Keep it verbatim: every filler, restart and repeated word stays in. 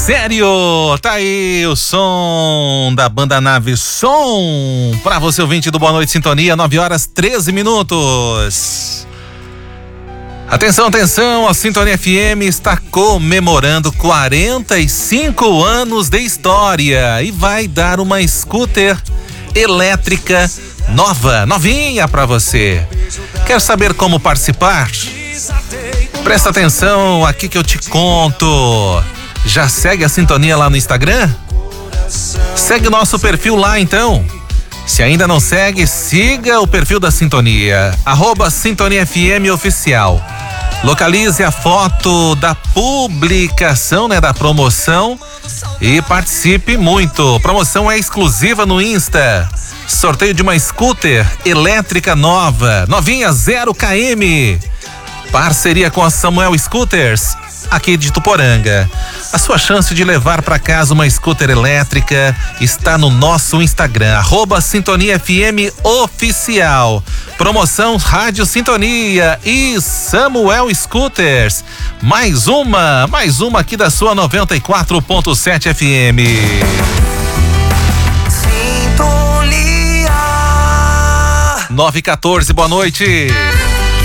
sério. Tá aí o som da banda Nave Som pra você, ouvinte do Boa Noite Sintonia, nove horas treze minutos. Atenção, atenção, a Sintonia F M está comemorando quarenta e cinco anos de história e vai dar uma scooter elétrica nova, novinha pra você. Quer saber como participar? Presta atenção aqui que eu te conto. Já segue a Sintonia lá no Instagram? Segue o nosso perfil lá então. Se ainda não segue, siga o perfil da Sintonia, arroba Sintonia F M Oficial. Localize a foto da publicação, né, da promoção e participe muito. Promoção é exclusiva no Insta. Sorteio de uma scooter elétrica nova, novinha, zero quilômetros. Parceria com a Samuel Scooters, aqui de Tuporanga. A sua chance de levar para casa uma scooter elétrica está no nosso Instagram, arroba Sintonia F M Oficial. Promoção Rádio Sintonia e Samuel Scooters. Mais uma, mais uma aqui da sua noventa e quatro ponto sete F M. Sintonia. nove e quatorze, boa noite.